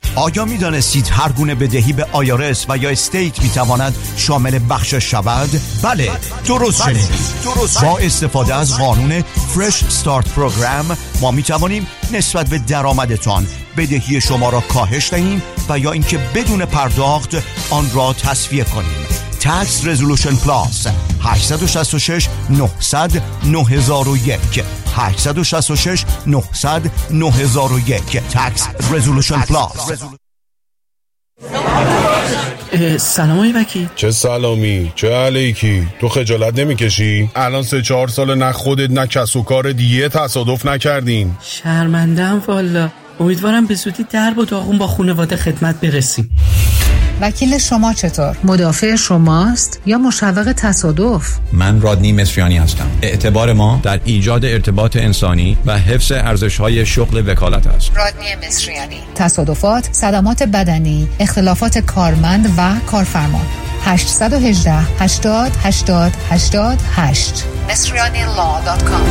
آیا می دانستید هر گونه بدهی به آیارس و یا استیت می تواند شامل بخشش شود؟ بله، درست شنیدید. با استفاده از قانون فرش استارت پروگرام ما می توانیم نسبت به درآمدتان بدهی شما را کاهش دهیم و یا اینکه بدون پرداخت آن را تصفیه کنیم. Tax Resolution Plus 866 900 9001 866 900 9001 Tax Resolution Plus. سلام آقای وکیل. چه سلامی، چه علیکی؟ تو خجالت نمیکشی؟ الان 3-4 سال نه خودت نه کس و کار دیگه تصادف نکردین. شرمنده‌ام والا. امیدوارم به زودی درب و داغون با خانواده خدمت برسیم. وکیل شما چطور؟ مدافع شماست یا مشوق تصادف؟ من رادنی مصریانی هستم. اعتبار ما در ایجاد ارتباط انسانی و حفظ ارزش‌های شغل وکالت است. رادنی مصریانی. تصادفات، صدمات بدنی، اختلافات کارمند و کارفرما. 818 80 80 88 مصریانی.law.com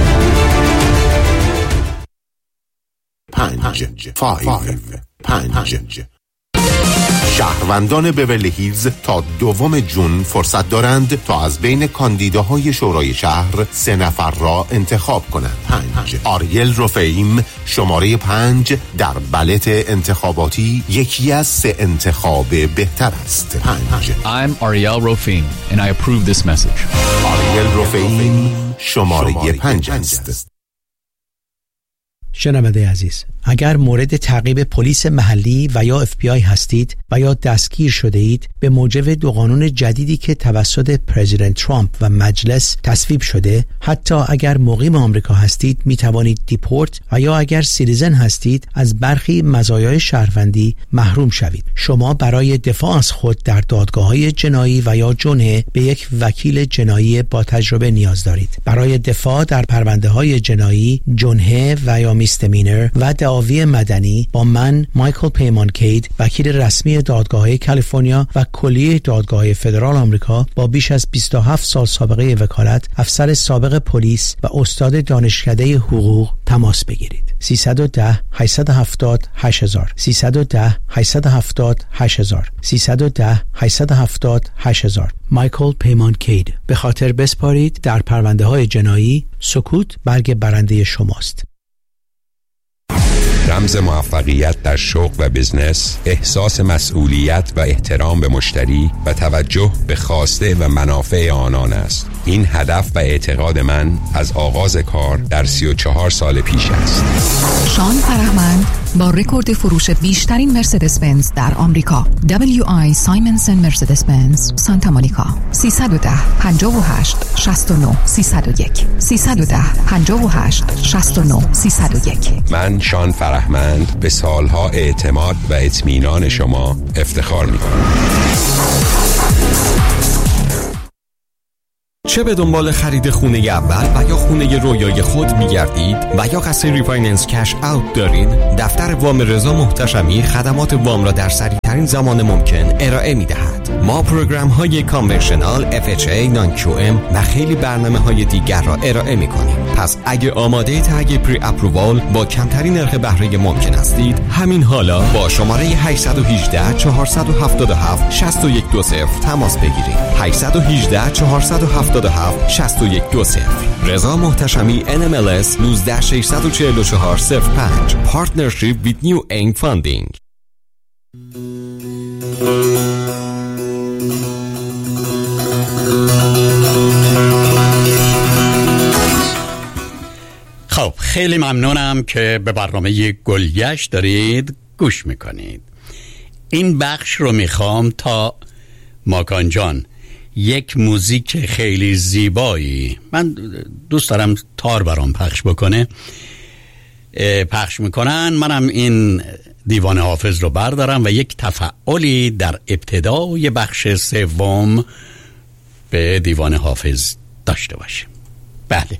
5 شهروندان بیورلی هیلز تا 2 جون فرصت دارند تا از بین کاندیداهای شورای شهر 3 نفر را انتخاب کنند. 5 آریل رفیم شماره 5 در بلت انتخاباتی یکی از 3 انتخاب بهتر است. 5 I'm Ariel Rofim and I approve this message. آریل رفیم شماره 5 است. شنونده عزیز، اگر مورد تعقیب پلیس محلی و یا FBI هستید و یا دستگیر شده اید به موجب 2 قانون جدیدی که توسط پرزیدنت ترامپ و مجلس تصویب شده، حتی اگر مقیم آمریکا هستید می توانید دیپورت و یا اگر سیتیزن هستید از برخی مزایای شهروندی محروم شوید. شما برای دفاع از خود در دادگاه‌های جنایی و یا جنحه به یک وکیل جنایی با تجربه نیاز دارید. برای دفاع در پرونده‌های جنایی، جنحه و یا میستمینر و دعاوی مدنی با من مایکل پیمان کید، وکیل رسمی دادگاه‌های کالیفرنیا و کلیه دادگاه‌های فدرال آمریکا با بیش از 27 سال سابقه وکالت، افسر سابق پلیس و استاد دانشکده حقوق تماس بگیرید. 310 870 8000 310 870 8000 310 870 8000 مایکل پیمان کید. به خاطر بسپارید در پرونده‌های جنایی، سکوت برگ برنده شماست. رمز موفقیت در شغل و بزنس، احساس مسئولیت و احترام به مشتری و توجه به خواسته و منافع آنان است. این هدف و اعتقاد من از آغاز کار در 34 سال پیش است. شان فرهمند با رکورد فروش بیشترین مرسدس بنز در آمریکا، WI سایمنسن مرسدس بنز سانتا مونیکا. 310 58 69 301 310 58 69 301. من شان فرهمند به سالها اعتماد و اطمینان شما افتخار می‌کنم. چه به دنبال خرید خونه اول و یا خونه رویای خود می‌گردید و یا قصد ریفایننس کش اوت دارید، دفتر وام رضا محتشمی خدمات وام را در سریع‌ترین زمان ممکن ارائه می‌دهد. ما پروگرام‌های کانونشنال، FHA، نان QM و خیلی برنامه‌های دیگر را ارائه می‌کنیم. پس اگه آماده تهیه پری اپرووال با کمترین نرخ بهره ممکن هستید، همین حالا با شماره 818 477 6120 تماس بگیرید. 818 477 6120. رضا محتشمی NMLS 1964405. Partnership with New Aim Funding. خب، خیلی ممنونم که به برنامه گلگشت دارید گوش میکنید. این بخش رو میخوام تا ماکان جان یک موزیک خیلی زیبایی، من دوست دارم تار برام پخش بکنه، پخش میکنن، منم این دیوان حافظ رو بردارم و یک تفعالی در ابتدای بخش سوم به دیوان حافظ داشته باشیم. بله.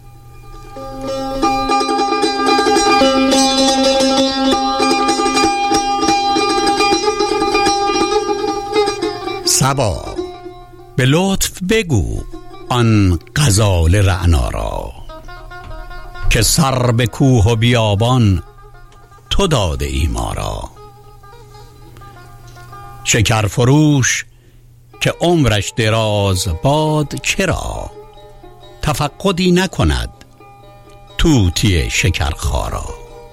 صبا به لطف بگو آن غزال رعنا را که سر به کوه و بیابان تو داده ای ما را. شکر فروش که عمرش دراز باد چرا تفقدی نکند طوطی شکرخارا.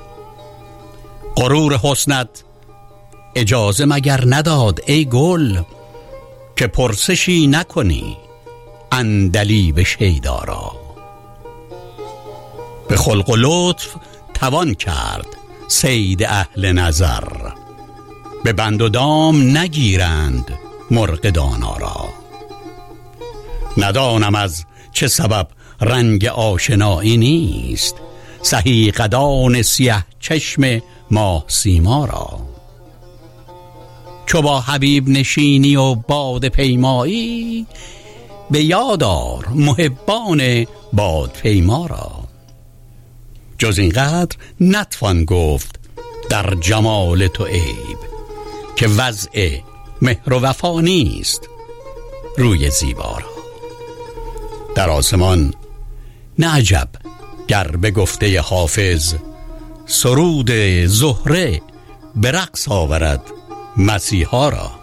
غرور حسنت اجازه مگر نداد ای گل که پرسشی نکنی عندلیب شیدا را. به خلق و لطف توان کرد صید اهل نظر، به بند و دام نگیرند مرغ دانا را. ندانم از چه سبب رنگ آشنایی نیست سهی قدان سیه چشم ماه سیما را. چو با حبیب نشینی و باد پیمایی، به یادار محبان باد پیما را. جز این قدر نتوان گفت در جمال تو عیب، که وضع مهر و وفا نیست روی زیبا را. در آسمان نه عجب گر به گفته حافظ سرود زهره به رقص آورد مسیحا را.